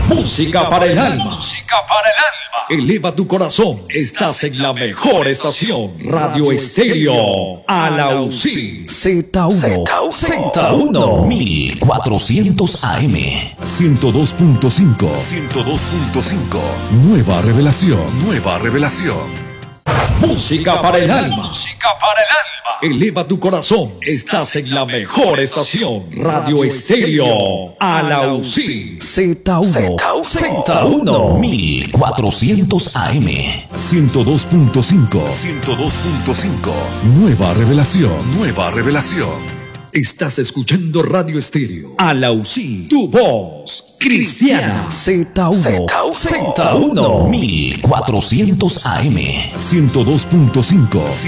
Música para el alma. Música para el alma. Eleva tu corazón. Estás en la mejor estación. Radio Estéreo Alausí. Z1. Z1. 1400 AM. 102.5. 102.5. Nueva revelación. Nueva revelación. Música para el alma. Música para el alma. Eleva tu corazón. Estás en la mejor estación. Radio Estéreo Alausí. Z1. Z1. 1400 AM. 102.5. 102.5. Nueva revelación. Nueva revelación. Estás escuchando Radio Estéreo Alausí. Tu voz cristiana. Z1. Z1. 1400 AM. 102.5.